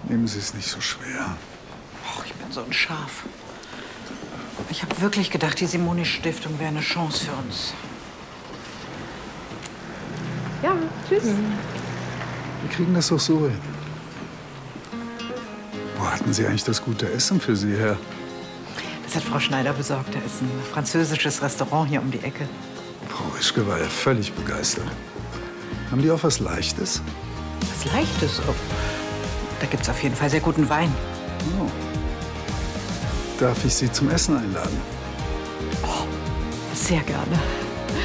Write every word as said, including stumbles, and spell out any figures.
Nehmen Sie es nicht so schwer. Och, ich bin so ein Schaf. Ich habe wirklich gedacht, die Simone-Stiftung wäre eine Chance für uns. Ja, tschüss. Wir kriegen das doch so hin. Wo hatten Sie eigentlich das gute Essen für Sie her? Das hat Frau Schneider besorgt. Da ist ein französisches Restaurant hier um die Ecke. Frau Rischke war ja völlig begeistert. Haben die auch was Leichtes? Was Leichtes. Oh. Da gibt's auf jeden Fall sehr guten Wein. Oh. Darf ich Sie zum Essen einladen? Oh, sehr gerne.